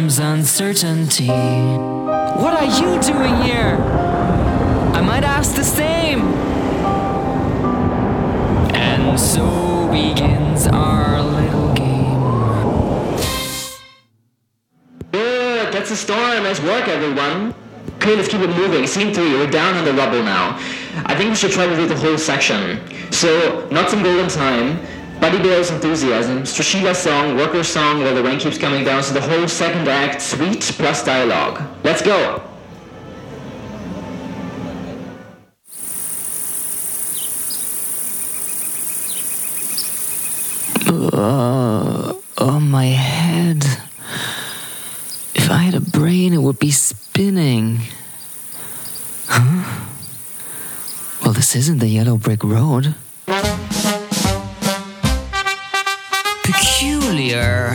uncertainty. What are you doing here? I might ask the same. And so begins our little game. Good, that's a storm. Nice work, everyone. Okay, let's keep it moving. Scene 3, we're down on the rubble now. I think we should try to read the whole section. So, Not Some Golden Time, Buddy Bale's Enthusiasm, Strashila's song, Worker's song while the rain keeps coming down, so the whole second act, sweet plus dialogue. Let's go! Oh, my head. If I had a brain, it would be spinning. Huh? Well, this isn't the yellow brick road. Peculiar.